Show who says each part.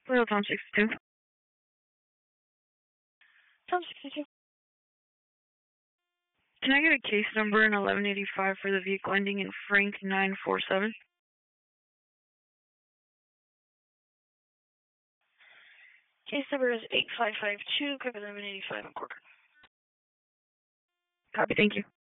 Speaker 1: Hello, Tom 62. Tom 62. Can I get a case number in 1185 for the vehicle ending in Frank 947? Case number is 8552, copy 1185 on Corcoran. Copy, thank you.